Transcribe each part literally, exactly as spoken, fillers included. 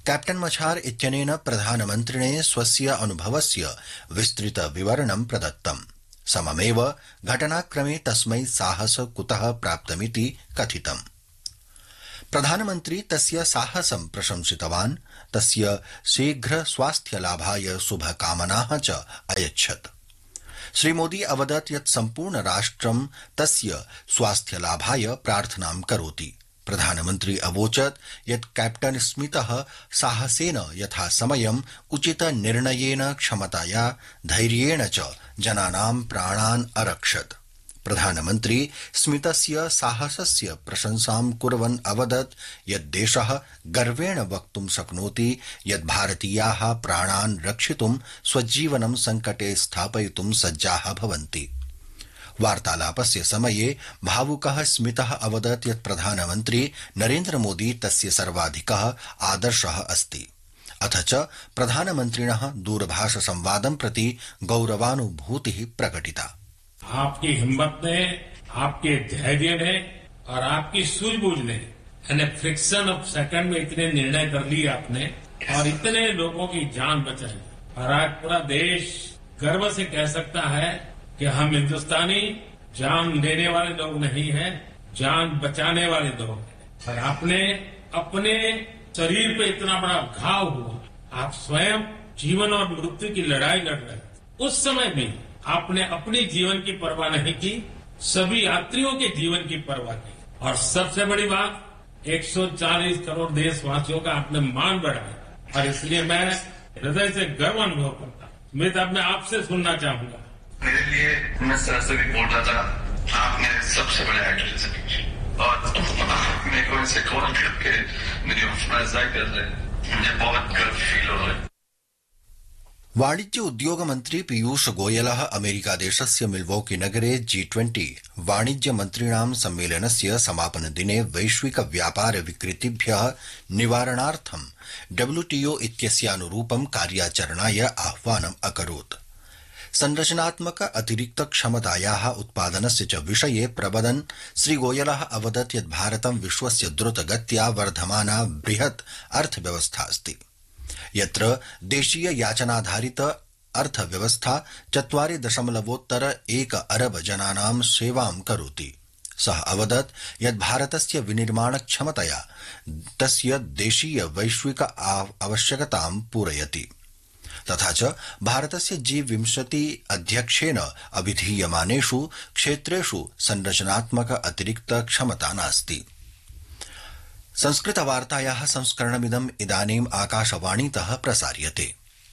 Captain मछार इत्यनेन प्रधानमन्त्रिणे स्वस्य अनुभवस्य विस्तृत विवरणं प्रदत्तम्। सममेव घटनाक्रमे तस्मै साहस कुतः प्राप्तमिति कथितम्। प्रधानमन्त्री तस्य साहसं प्रशंसितवान्, तस्य शीघ्र स्वास्थ्यलाभाय शुभकामनाः च अयच्छत्। श्रीमोदी अवदत् यत् सम्पूर्ण राष्ट्रं तस्य स्वास्थ्यलाभाय प्रार्थनां करोति। प्रधानमन्त्री अवोचत् यत् कैप्टन स्मितः साहसेन यथासमयम् उचित निर्णयेन क्षमताया धैर्येण च जनानां प्राणान् अरक्षत्। प्रधानमन्त्री स्मितस्य साहसस्य प्रशंसां कुर्वन् अवदत् यत् देशः गर्वेण वक्तुं शक्नोति यत् भारतीयाः प्राणान् रक्षितुं स्वजीवनं संकटे स्थापयितुं सज्जाः भवन्ति। वार्तालापस्य समये भावुकः स्मितः अवदत् यत् प्रधानमन्त्री नरेन्द्र मोदी तस्य सर्वाधिकः आदर्शः अस्ति। अथ च प्रधानमन्त्रिणः दूरभाष संवादं प्रति गौरवानुभूतिः प्रकटिता। आपकी हिम्मत ने, आपके धैर्य ने और आपकी सूझबूझ ने यानी फ्रिक्शन ऑफ सेकंड में इतने निर्णय कर लिए आपने और इतने लोगों की जान बचाई और आज पूरा देश गर्व से कह सकता है कि हम हिंदुस्तानी जान लेने वाले लोग नहीं हैं, जान बचाने वाले लोग हैं। और आपने अपने शरीर पे इतना बड़ा घाव हुआ, आप स्वयं जीवन और मृत्यु की लड़ाई लड़ रहे थे। उस समय भी आपने अपनी जीवन की परवाह नहीं की, सभी यात्रियों के जीवन की परवाह की और सबसे बड़ी बात एक सौ चालीस करोड़ देशवासियों का आपने मान बढ़ाया और इसलिए मैं हृदय से गर्व अनुभव करता हूं। मैं अब मैं आपसे सुनना चाहूंगा। मेरे लिए मैं सर से भी बोल रहा था, आपने सबसे बड़े एक्टर से पूछी और मेरे को इनसे कॉल करके मेरी हौसला अफजाई कर रहे हैं, मुझे बहुत गर्व फील हो रहा है। वाणिज्य उद्योग मन्त्री पीयूष गोयलः अमेरिकादेशस्य मिल्वोकी नगरे जी ट्वेंटी वाणिज्य मन्त्रिणां सम्मेलनस्य समापनदिने वैश्विक व्यापार विकृतिभ्यः निवारणार्थं डब्ल्यूटीओ इत्यस्यानुरूपं कार्याचरणाय आह्वानम् अकरोत्। संरचनात्मक अतिरिक्त क्षमतायाः उत्पादनस्य च विषये प्रवदन् श्रीगोयलः अवदत् यत् भारतं विश्वस्य द्रुतगत्या वर्धमाना बृहत् अर्थव्यवस्था अस्ति, यत्र देशीय याचनाधारित अर्थव्यवस्था चत्वारि दशमलवोत्तर एक अरब जनानां सेवां करोति। सः अवदत् यत् भारतस्य विनिर्माण क्षमतया तस्य देशीय वैश्विक आवश्यकतां पूरयति। तथा च भारतस्य जी विंशति अध्यक्षेण अभिधीयमानेषु क्षेत्रेषु संरचनात्मक अतिरिक्त क्षमता नास्ति। संस्कृतवार्तायाः संस्करणमिदम् इदानीम् आकाशवाणीतः प्रसार्यते।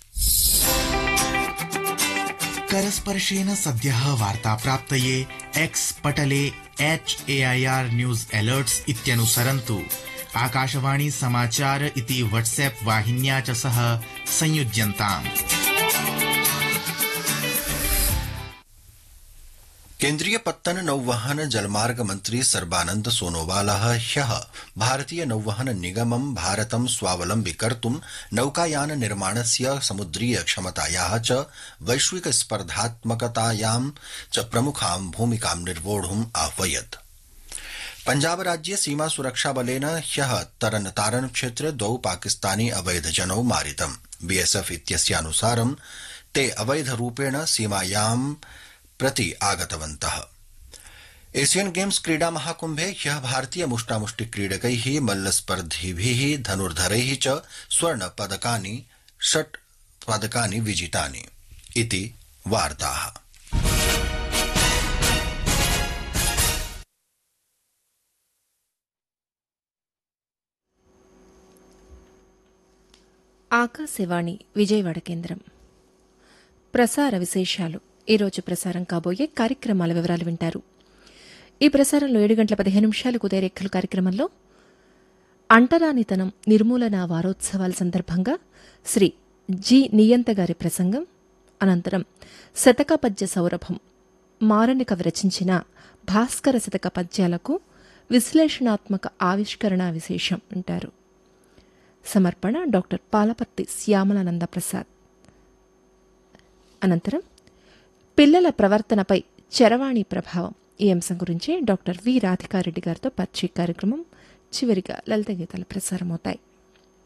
करस्पर्शेन सद्यः वार्ता प्राप्तये x Patle H A I R news alerts इत्यनुसरन्तु। Akashvani समाचार इति व्हाट्सएप वाहिन्या च सह संयुज्यन्ताम्। केन्द्रीय पत्तन नौवहन जलमार्ग मन्त्री सर्बानन्द सोनोवालः ह्यः भारतीय नौवहन निगमं भारतं स्वावलम्बि कर्तुं नौकायान निर्माणस्य समुद्रीय क्षमतायाः च वैश्विक स्पर्धात्मकतायां च प्रमुखां भूमिकां निर्वोढुम् आह्वयत्। पंजाब राज्ये सीमा सुरक्षा बलेन ह्यः तरन तारन क्षेत्रे द्वौ पाकिस्तानी अवैधजनौ मारितम्। बीएसएफ इत्यस्यानुसारं ते अवैधरूपेण सीमायां प्रति आगतवन्तः। एशियन गेम्स क्रीडा महाकुम्भे ह्यः भारतीय मुष्टामुष्टि क्रीडकैः मल्लस्पर्धिभिः धनुर्धरैः च स्वर्ण पदकानि षट् पदकानि विजितानि इति वार्ताः। ఆకాశవాణి విజయవాడ కేంద్రం. ప్రసార విశేషాలు. ఈరోజు ప్రసారం కాబోయే కార్యక్రమాల వివరాలు వింటారు. ఈ ప్రసారంలో ఏడు గంటల పదిహేను నిమిషాలకు ఉదయరేఖలు కార్యక్రమంలో అంటరానితనం నిర్మూలన వారోత్సవాల సందర్భంగా శ్రీ జి నియంత గారి ప్రసంగం, అనంతరం శతక పద్య సౌరభం మారని కవి రచించిన భాస్కర శతక పద్యాలకు విశ్లేషణాత్మక ఆవిష్కరణ విశేషం వింటారు. సమర్పణ డాక్టర్ పాలపర్తి శ్యామలానంద ప్రసాద్. అనంతరం పిల్లల ప్రవర్తనపై చరవాణి ప్రభావం ఈ అంశం గురించి డాక్టర్ వి రాధికారెడ్డి గారితో పరిచయ కార్యక్రమం, చివరిగా లలిత గీతాలు ప్రసారమవుతాయి.